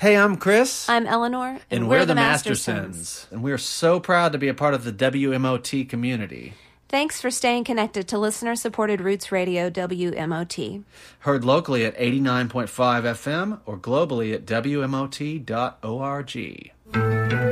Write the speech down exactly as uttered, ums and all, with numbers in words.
Hey, I'm Chris. I'm Eleanor. And, and we're, we're, the, the Mastersons. Mastersons. And we are so proud to be a part of the W M O T community. Thanks for staying connected to listener-supported Roots Radio W M O T. Heard locally at eighty-nine point five F M or globally at W M O T dot org.